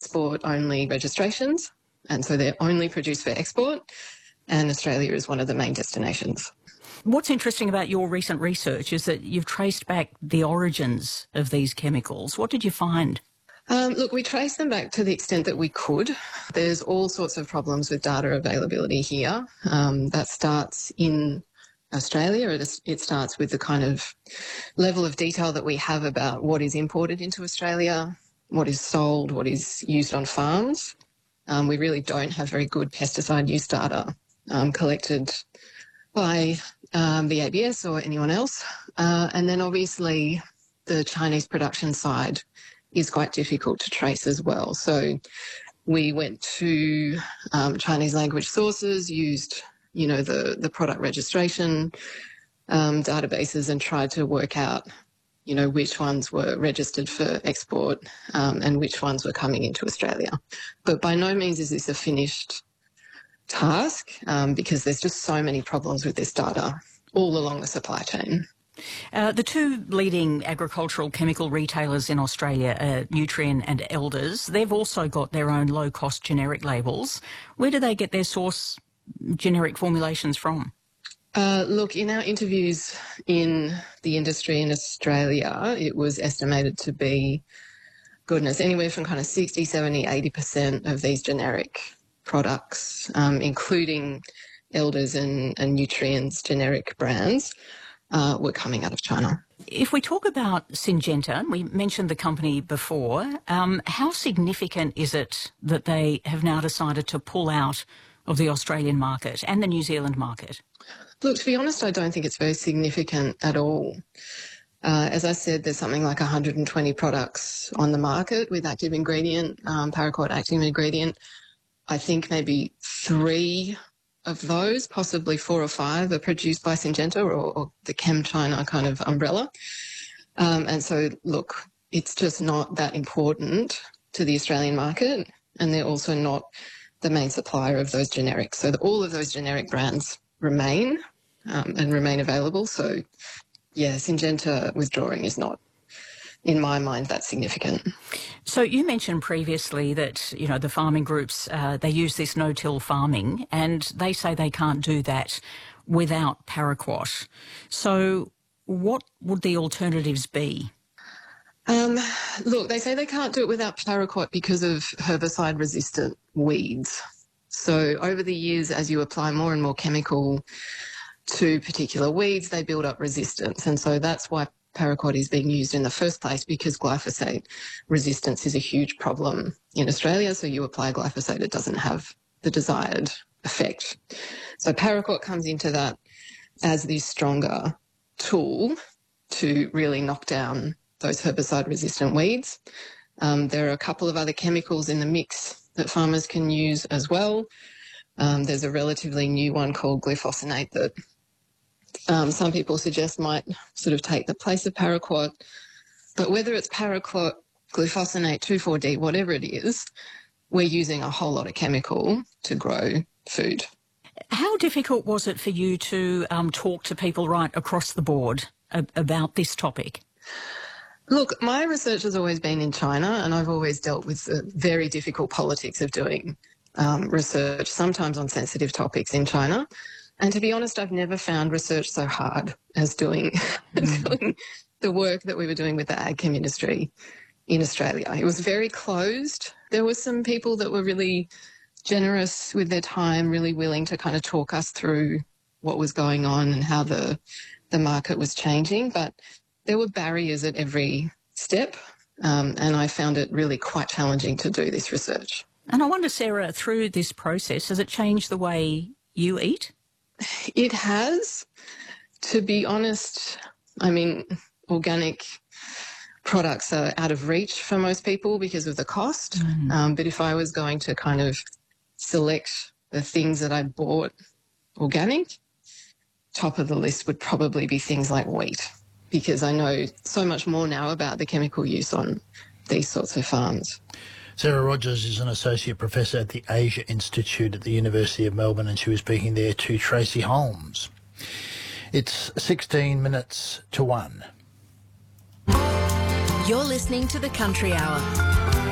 export-only registrations, and so they're only produced for export, and Australia is one of the main destinations. What's interesting about your recent research is that you've traced back the origins of these chemicals. What did you find? Look, we traced them back to the extent that we could. There's all sorts of problems with data availability here. That starts in Australia. It starts with the kind of level of detail that we have about what is imported into Australia, what is sold, what is used on farms. We really don't have very good pesticide use data collected by the ABS or anyone else. And then obviously the Chinese production side is quite difficult to trace as well. So we went to Chinese language sources, used, the product registration databases and tried to work out, which ones were registered for export and which ones were coming into Australia. But by no means is this a finished task because there's just so many problems with this data all along the supply chain. The two leading agricultural chemical retailers in Australia are Nutrien and Elders. They've also got their own low-cost generic labels. Where do they get their source generic formulations from? Look, in our interviews in the industry in Australia, it was estimated to be, anywhere from kind of 60, 70, 80% of these generic products, including Elders and Nutrien's generic brands, were coming out of China. If we talk about Syngenta, we mentioned the company before, how significant is it that they have now decided to pull out of the Australian market and the New Zealand market? Look, to be honest, I don't think it's very significant at all. As I said, there's something like 120 products on the market with active ingredient, paraquat active ingredient. I think maybe 3 of those, possibly 4 or 5, are produced by Syngenta or the ChemChina kind of umbrella. And so, look, it's just not that important to the Australian market, and they're also not the main supplier of those generics. So all of those generic brands remain and remain available. So, yeah, Syngenta withdrawing is not, in my mind, that significant. So you mentioned previously that, the farming groups, they use this no-till farming and they say they can't do that without paraquat. So what would the alternatives be? Look, they say they can't do it without paraquat because of herbicide-resistant weeds. So over the years, as you apply more and more chemical to particular weeds, they build up resistance. And so that's why paraquat is being used in the first place, because glyphosate resistance is a huge problem in Australia. So you apply glyphosate, it doesn't have the desired effect. So paraquat comes into that as the stronger tool to really knock down those herbicide-resistant weeds. There are a couple of other chemicals in the mix that farmers can use as well. There's a relatively new one called glufosinate that some people suggest might sort of take the place of paraquat. But whether it's paraquat, glufosinate, 2,4-D, whatever it is, we're using a whole lot of chemical to grow food. How difficult was it for you to talk to people right across the board about this topic? Look, my research has always been in China, and I've always dealt with the very difficult politics of doing research, sometimes on sensitive topics in China. And to be honest, I've never found research so hard as doing the work that we were doing with the ag chem industry in Australia. It was very closed. There were some people that were really generous with their time, really willing to kind of talk us through what was going on and how the market was changing. But there were barriers at every step, and I found it really quite challenging to do this research. And I wonder, Sarah, through this process, has it changed the way you eat? It has. To be honest, I mean, organic products are out of reach for most people because of the cost. But if I was going to kind of select the things that I bought organic, top of the list would probably be things like wheat, because I know so much more now about the chemical use on these sorts of farms. Sarah Rogers is an Associate Professor at the Asia Institute at the University of Melbourne, and she was speaking there to Tracy Holmes. It's 16 minutes to 1. You're listening to The Country Hour